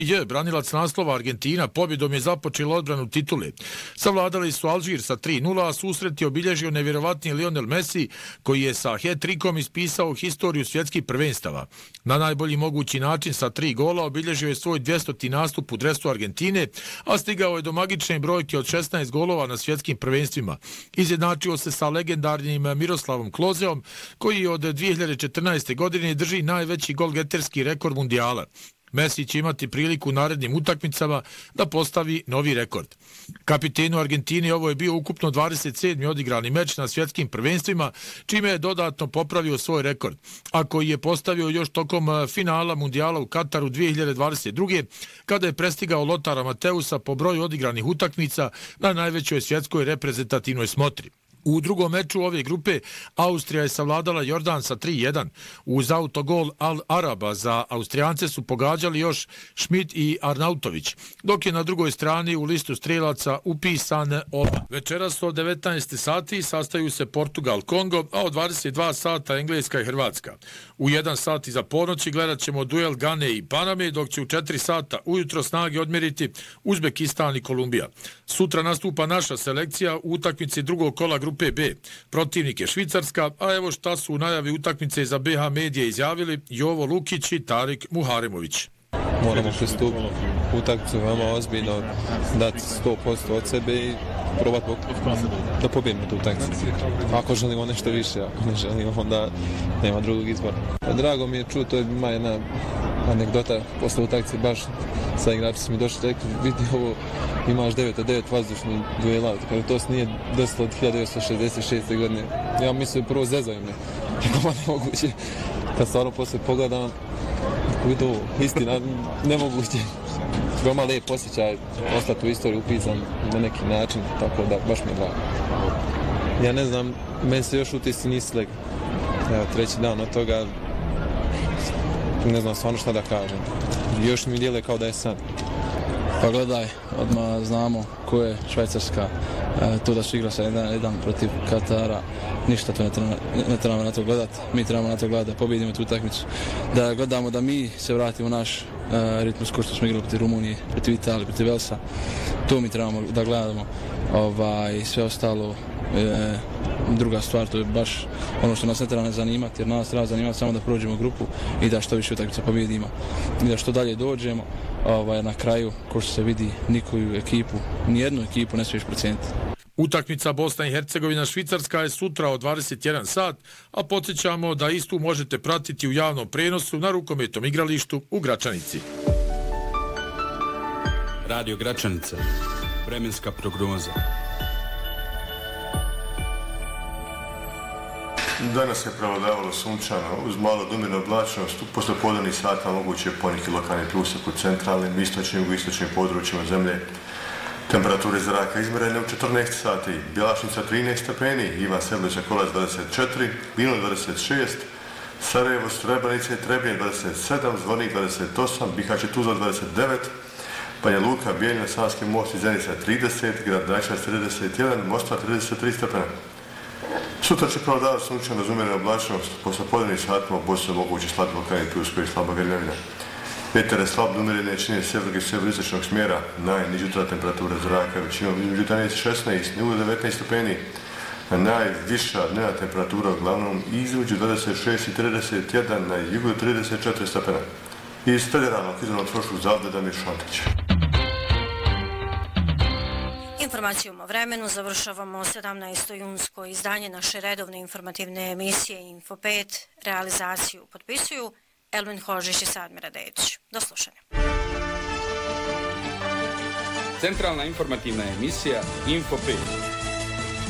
Branilac naslova Argentina pobjedom je započela odbranu titule. Savladali su Alžir sa 3:0, a susret je obilježio nevjerovatni Lionel Messi, koji je sa hat-trickom ispisao historiju svjetskih prvenstava. Na najbolji mogući način sa 3 gola obilježio je svoj 200. nastup u dresu Argentine, a stigao je do magične brojke od 16 golova na svjetskim prvenstvima. Izjednačio se sa legendarnim Miroslavom Klozeom, koji od 2014. godine drži najveći golgeterski rekord mundijala. Messi će imati priliku u narednim utakmicama da postavi novi rekord. Kapitenu Argentine ovo je bio ukupno 27. odigrani meč na svjetskim prvenstvima, čime je dodatno popravio svoj rekord, a koji je postavio još tokom finala mundijala u Kataru 2022. kada je prestigao Lotara Mateusa po broju odigranih utakmica na najvećoj svjetskoj reprezentativnoj smotri. U drugom meču ove grupe Austrija je savladala Jordan sa 3:1. Uz autogol Al Araba za Austrijance su pogađali još Schmidt i Arnautović, dok je na drugoj strani u listu strelaca upisan Oba. Večeras od 19 sati sastaju se Portugal-Kongo, a od 22 sata Engleska i Hrvatska. U 1 sat iza ponoći gledat ćemo duel Gane i Paname, dok će u 4 sata ujutro snage odmjeriti Uzbekistan i Kolumbija. Sutra nastupa naša selekcija u utakmici drugog kola grupe B. Protivnik je Švicarska, a evo šta su u najavi utakmice za BH Medije izjavili Jovo Lukić i Tarik Muharemović. Moramo pristupiti utakmicu veoma ozbiljno, dati 100% od sebe i probati da pobjedimo tu utakmicu. Ako želimo nešto više, ako ne želimo, onda nema drugog izbora. Drago mi je čuti, to je ima jedna anegdota posle utakmice, baš sa igrači su mi došli rekli, vidi ovo, imaš 9 od 9 vazdušnih duela, kada to nije desilo od 1966. godine. Ja mislim prvo zezaju me, kako ma nemoguće, kad stvarno posle pogledam, vidi ovo, istina, nemoguće. Veoma lijep osjećaj, ostati u istoriju upisan na neki način, tako da baš mi je drago. Ja ne znam, meni se još utisci nisi leg. Evo, 3. dan od toga, ne znam stvarno šta da kažem. Još mi dijele kao da je sad. Pa gledaj, odmah znamo ko je Švajcarska, to da su igra sa 1-1 protiv Katara, ništa to ne trebamo na to gledati. Mi trebamo na to gledati da pobjedimo tu utakmicu, da gledamo da mi se vratimo u naš ritmus ko što smo igrali protiv Rumunije, protiv Italije, protiv Velsa. To mi trebamo da gledamo, sve ostalo druga stvar, to je baš ono što nas ne treba ne zanimati, jer nas treba zanimati samo da prođemo grupu i da što više utakmica pobjedimo i da što dalje dođemo. Na kraju, ko što se vidi, nikoju ekipu, nijednu ekipu ne smiješ proceniti. Utakmica Bosna i Hercegovina Švicarska je sutra od 21 sat, a podsjećamo da istu možete pratiti u javnom prenosu na rukometnom igralištu u Gračanici. Radio Gračanica, vremenska prognoza. Danas je prevladavalo sunčano, uz malo domjernu oblačnost, posle podnevnih sata moguće je poneki lokalni pljusak u centralnim, istočnim i jugoistočnim područjima zemlje. Temperature zraka izmjerene u 14 sati, Bjelašnica 13 stepeni, Ivan Sebelića Kolac 24, Lino 26, Sarajevo, Srebrenica i Trebinje 27, Zvornik 28, Bihać i Tuzla 29, Banja Luka, Bijeljina, Savski most i Zenica 30, Grad Dajčar 31, Mostar 33 stepena. Sutra će prevladavati sunčano uz umjerenu oblačnost, posle podnevnih satima u Bosni moguće slati lokalni pljuskovi i slaba grmljavina. Vjetar je slab do umjerene jačine sjevernog i sjeveroistočnog smjera, najniža jutarnja temperatura zraka većinom između 11 i 16, nivo 19 stepeni, a najviša dnevna temperatura uglavnom između 26 i 31, na jugu 34 stepena. Iz Federalnog izravnog troškog zavoda Damir Šantić. Informacijom o vremenu završavamo 17. junsko izdanje naše redovne informativne emisije Info 5. Realizaciju potpisuju Elvin Hožić i Sadmira Dedić. Do slušanja. Centralna informativna emisija Info 5.